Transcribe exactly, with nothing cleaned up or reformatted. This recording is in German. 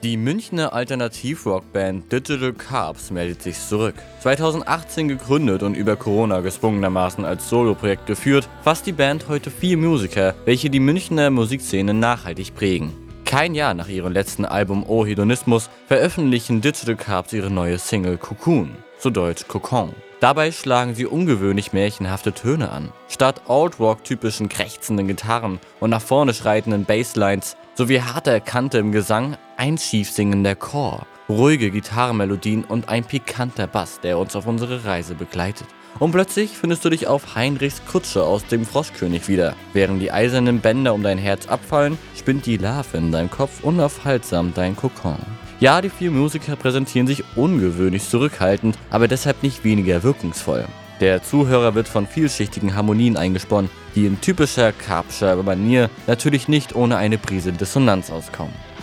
Die Münchner Alternativ-Rockband Digital Carbs meldet sich zurück. zweitausendachtzehn gegründet und über Corona gezwungenermaßen als Soloprojekt geführt, fasst die Band heute vier Musiker, welche die Münchner Musikszene nachhaltig prägen. Kein Jahr nach ihrem letzten Album Oh Hedonismus veröffentlichen Digital Carbs ihre neue Single Cocoon, zu Deutsch Kokon. Dabei schlagen sie ungewöhnlich märchenhafte Töne an. Statt Alt-Rock-typischen krächzenden Gitarren und nach vorne schreitenden Basslines sowie harter Kante im Gesang ein schief singender Chor, ruhige Gitarrenmelodien und ein pikanter Bass, der uns auf unsere Reise begleitet. Und plötzlich findest du dich auf Heinrichs Kutsche aus dem Froschkönig wieder. Während die eisernen Bänder um dein Herz abfallen, spinnt die Larve in deinem Kopf unaufhaltsam dein Kokon. Ja, die vier Musiker präsentieren sich ungewöhnlich zurückhaltend, aber deshalb nicht weniger wirkungsvoll. Der Zuhörer wird von vielschichtigen Harmonien eingesponnen, die in typischer Carbscher Manier natürlich nicht ohne eine Prise Dissonanz auskommen.